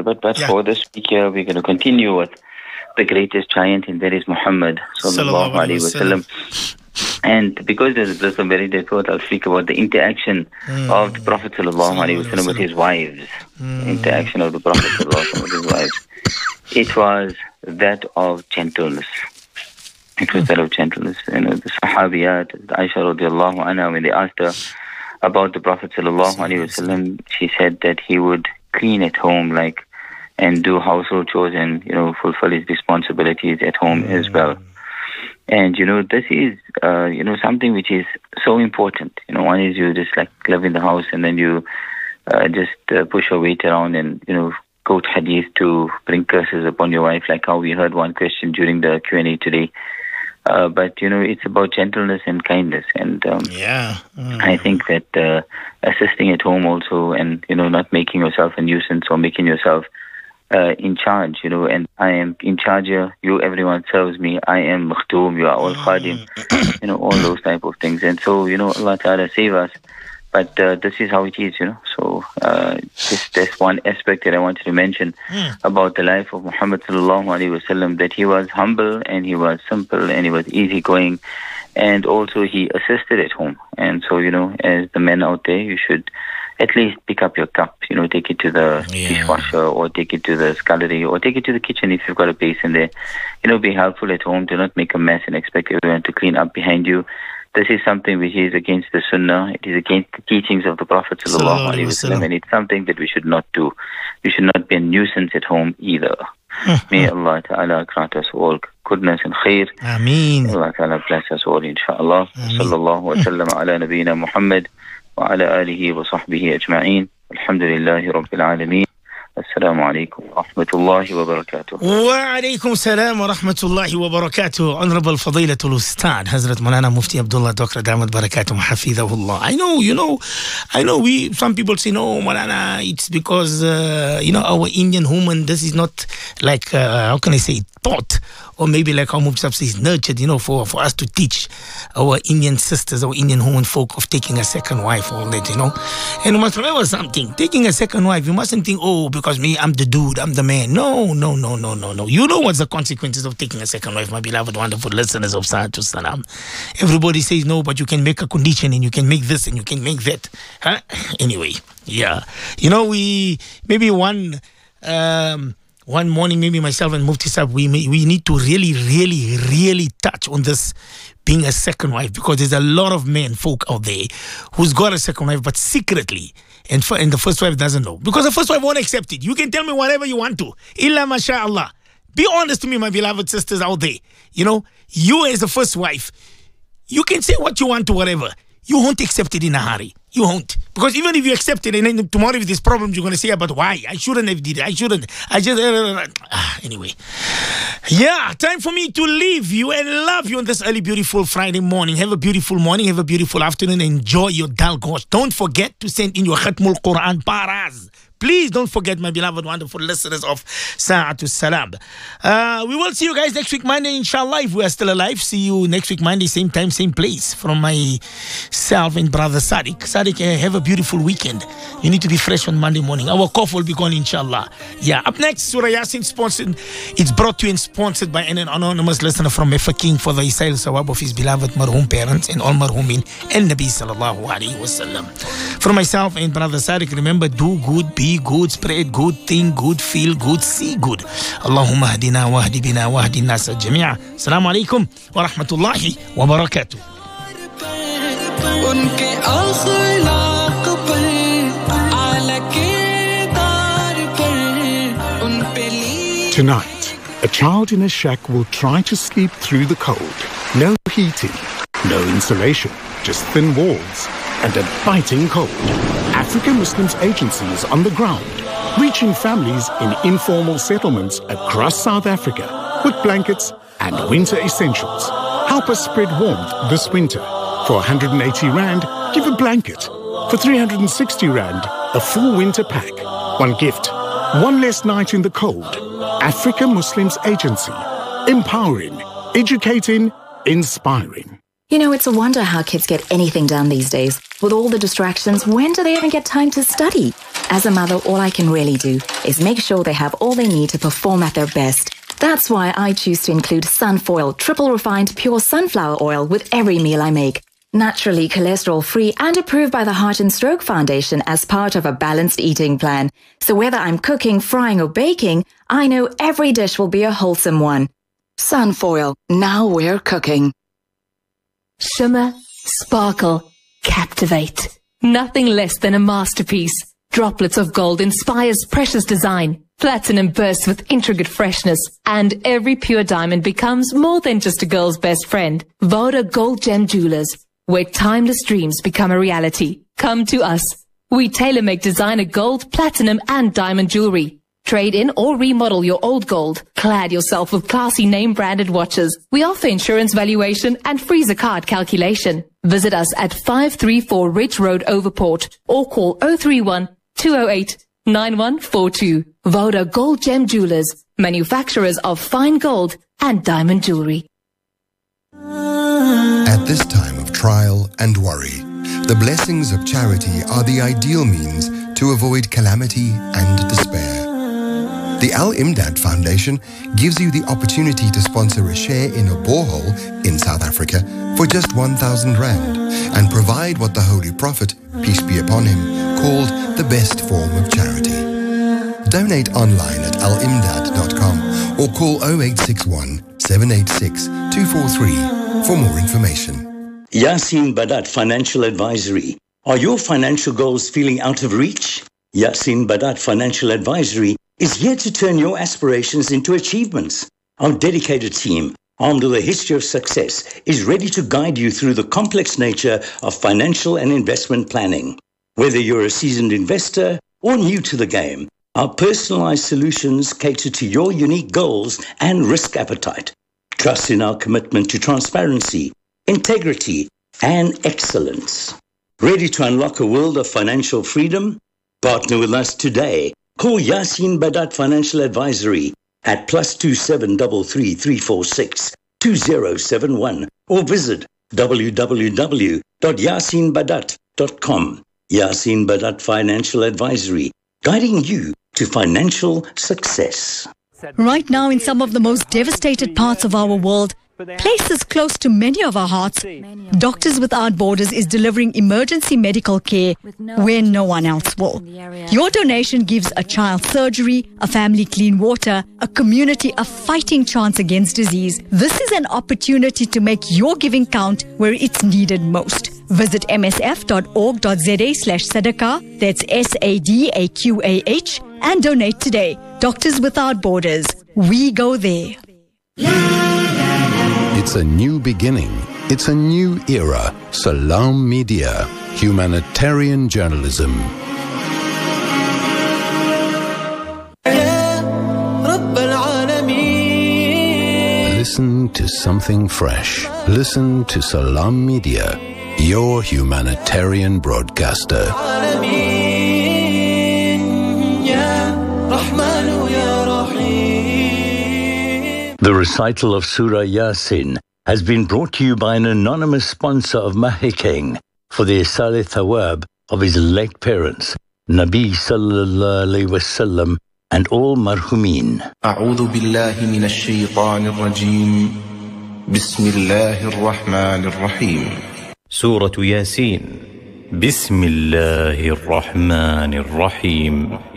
But for this week here, we're going to continue with the greatest giant, and that is Muhammad sallallahu alaihi wasallam. And because there's a blessed and very day thought, I'll speak about the interaction of the Prophet sallallahu alaihi wasallam with his wives. Interaction of the Prophet sallallahu alaihi wasallam with his wives. It was that of gentleness. It was that of gentleness. You know, the Sahabiyat, Aisha radiallahu anha, when they asked her about the Prophet sallallahu alaihi wasallam, she said that he would clean at home, like, and do household chores, and fulfill his responsibilities at home as well. And this is something which is so important. One is you just like live in the house, and then you just push your weight around and quote hadith to bring curses upon your wife, like how we heard one question during the Q&A today. But it's about gentleness and kindness, and I think that assisting at home also, and not making yourself a nuisance or making yourself in charge, and I am in charge here, everyone serves me, I am makhtoom, you are all khadim, all those type of things. And so, Allah Ta'ala save us, but this is how it is, So that's one aspect that I wanted to mention about the life of Muhammad sallallahu alaihi wasallam, that he was humble, and he was simple, and he was easygoing, and also he assisted at home. And so, as the men out there, you should at least pick up your cup, take it to the dishwasher, or take it to the scullery, or take it to the kitchen if you've got a basin there. Be helpful at home. Do not make a mess and expect everyone to clean up behind you. This is something which is against the Sunnah. It is against the teachings of the Prophet sallallahu alaihi wasallam, and it's something that we should not do. We should not be a nuisance at home either. May Allah Ta'ala grant us all goodness and khair. Ameen. Allah Ta'ala bless us all, inshallah. Sallallahu wa sallam ala nabiyyina Muhammad wa ala alihi wa sahbihi ajma'in. Alhamdulillahi Rabbil Alameen. Assalamu alaikum wa rahmatullahi wa barakatuh. Wa alaikum salam wa rahmatullahi wa barakatuh. Honorable Fadilatul Ustad Hazrat Maulana Mufti Abdullah Dr. Damat Barakatuh Hafidhahullah. I know some people say, no, Maulana, it's because, our Indian woman, this is not like, how can I say, taught, or maybe like how Mufti says, nurtured, for us to teach our Indian sisters, our Indian women folk of taking a second wife, all that, And you must remember something, taking a second wife, you mustn't think, because me, I'm the dude, I'm the man. No. You know what's the consequences of taking a second wife, my beloved, wonderful listeners of Sa'atu Salam. Everybody says no, but you can make a condition, and you can make this, and you can make that. Huh? Anyway, yeah. One morning, maybe myself and Mufti Sahib, we need to really touch on this being a second wife, because there's a lot of men folk out there who's got a second wife, but secretly, and the first wife doesn't know, because the first wife won't accept it. You can tell me whatever you want to, illa masha'Allah. Be honest to me, my beloved sisters out there. You as the first wife, you can say what you want to whatever. You won't accept it in a hurry. You won't. Because even if you accept it, and then tomorrow if there's problems, you're going to say, but why? I shouldn't have did it. I shouldn't. I just... Anyway. Yeah, time for me to leave you and love you on this early, beautiful Friday morning. Have a beautiful morning. Have a beautiful afternoon. Enjoy your dal gosh. Don't forget to send in your Khatmul Quran paras. Please don't forget, my beloved, wonderful listeners of Sa'atu Salam. We will see you guys next week, Monday, inshallah, if we are still alive. See you next week, Monday, same time, same place. From myself and brother Sadiq. Sadiq, have a beautiful weekend. You need to be fresh on Monday morning. Our cough will be gone, inshallah. Yeah, up next, Surah Yasin sponsored. It's brought to you and sponsored by an anonymous listener from Mefa King for the Isail Sawab of his beloved marhum parents and all marhumin and Nabi sallallahu alayhi wasallam. From myself and brother Sadiq, remember, do good, be good, spread good, think good, feel good, see good. Allahumma hadina wa hadi bina wa hadi nasa jami'a. Assalamu alaikum wa rahmatullahi wa barakatuh. Tonight, a child in a shack will try to sleep through the cold. No heating, no insulation, just thin walls and a biting cold. African Muslims Agency is on the ground, reaching families in informal settlements across South Africa with blankets and winter essentials. Help us spread warmth this winter. For 180 Rand, give a blanket. For 360 Rand, a full winter pack. One gift, one less night in the cold. African Muslims Agency. Empowering, educating, inspiring. It's a wonder how kids get anything done these days. With all the distractions, when do they even get time to study? As a mother, all I can really do is make sure they have all they need to perform at their best. That's why I choose to include Sunfoil triple refined pure sunflower oil with every meal I make. Naturally cholesterol-free and approved by the Heart and Stroke Foundation as part of a balanced eating plan. So whether I'm cooking, frying or baking, I know every dish will be a wholesome one. Sunfoil, now we're cooking. Shimmer, sparkle, captivate. Nothing less than a masterpiece. Droplets of gold inspires precious design. Platinum bursts with intricate freshness, and every pure diamond becomes more than just a girl's best friend. Voda Gold Gem Jewelers, where timeless dreams become a reality. Come to us. We tailor-make designer gold, platinum, and diamond jewelry. Trade in or remodel your old gold. Clad yourself with classy name-branded watches. We offer insurance valuation and freezer card calculation. Visit us at 534 Ridge Road, Overport, or call 031 208 9142. Voda Gold Gem Jewelers, manufacturers of fine gold and diamond jewelry. At this time of trial and worry, the blessings of charity are the ideal means to avoid calamity and despair. The Al-Imdad Foundation gives you the opportunity to sponsor a share in a borehole in South Africa for just 1,000 rand and provide what the Holy Prophet, peace be upon him, called the best form of charity. Donate online at alimdad.com or call 0861 786 243 for more information. Yasin Badat Financial Advisory. Are your financial goals feeling out of reach? Yasin Badat Financial Advisory is here to turn your aspirations into achievements. Our dedicated team, armed with a history of success, is ready to guide you through the complex nature of financial and investment planning. Whether you're a seasoned investor or new to the game, our personalized solutions cater to your unique goals and risk appetite. Trust in our commitment to transparency, integrity, and excellence. Ready to unlock a world of financial freedom? Partner with us today. Call Yasin Badat Financial Advisory at +27 33 346 2071 or visit www.yasinbadat.com. Yasin Badat Financial Advisory, guiding you to financial success. Right now, in some of the most devastated parts of our world, places close to many of our hearts, Doctors Without Borders is delivering emergency medical care where no one else will. Your donation gives a child surgery, a family clean water, a community a fighting chance against disease. This is an opportunity to make your giving count where it's needed most. Visit msf.org.za/sadaqah, that's SADAQAH, and donate today. Doctors Without Borders. We go there. It's a new beginning. It's a new era. Salam Media, humanitarian journalism. Listen to something fresh. Listen to Salam Media, your humanitarian broadcaster. The recital of Surah Yasin has been brought to you by an anonymous sponsor of Mahikeng for the Isale Thawab of his late parents, Nabi Sallallahu Alaihi Wasallam, and all marhumin. أعوذ بالله من الشيطان الرجيم بسم الله الرحمن الرحيم سورة ياسين بسم الله الرحمن الرحيم